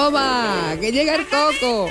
Toma, que llega el coco.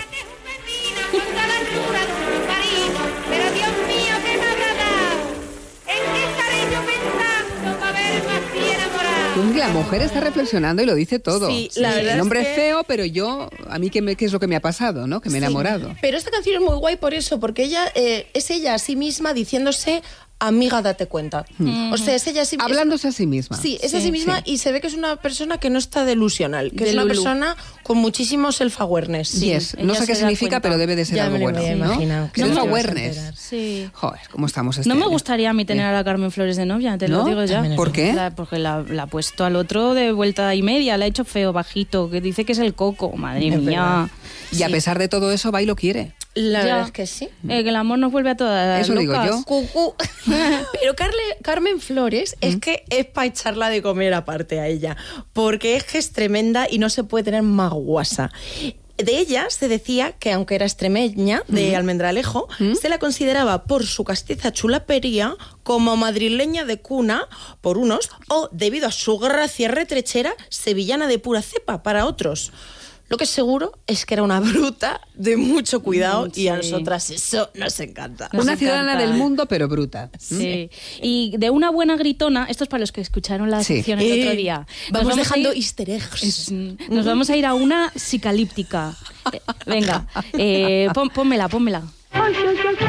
Pero Dios mío, ¿qué me habrá dado? ¿En qué estaré yo pensando para verme así enamorado? La mujer está reflexionando y lo dice todo. Sí, la verdad el hombre es es que... feo, pero a mí ¿qué es lo que me ha pasado, ¿no? Que me he enamorado. Pero esta canción es muy guay por eso, porque ella es ella a sí misma diciéndose... Amiga, date cuenta. O sea, es ella a sí misma. Hablándose a sí misma. Sí, es a sí misma y se ve que es una persona que no está delusional, que es una persona con muchísimo self-awareness. Sí, no sé qué significa, pero debe de ser algo bueno. ¿No? Self-awareness. Sí. Joder, ¿cómo estamos No me gustaría a mí tener a la Carmen Flores de novia, te lo digo ya. ¿Por qué? Porque la ha puesto al otro de vuelta y media, la ha hecho feo, bajito, que dice que es el coco, madre mía. Y a pesar de todo eso, va y lo quiere. La verdad es que sí. Que el amor nos vuelve a todas Eso locas. digo yo. Cucú. Pero Carmen Flores es que es para echarla de comer aparte a ella, porque es que es tremenda y no se puede tener más guasa. De ella se decía que, aunque era extremeña, de Almendralejo, se la consideraba por su castiza chulapería como madrileña de cuna por unos, o debido a su gracia retrechera, sevillana de pura cepa para otros. Lo que es seguro es que era una bruta de mucho cuidado y a nosotras eso nos encanta. Una ciudadana del mundo, pero bruta. Sí. Y de una buena gritona, esto es para los que escucharon la sección el otro día. Vamos dejando easter eggs. Nos vamos a ir a una psicalíptica. Venga, pónmela.